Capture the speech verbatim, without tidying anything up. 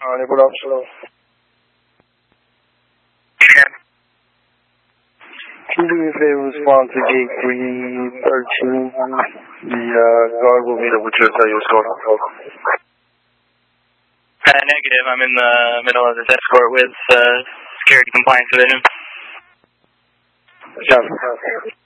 Newport Officer. Can you do me a favor, respond to gate three thirteen? The uh, guard will meet up with you and tell you what's going on. Uh, negative. I'm in the middle of this escort with uh, Security Compliance Division. Copy.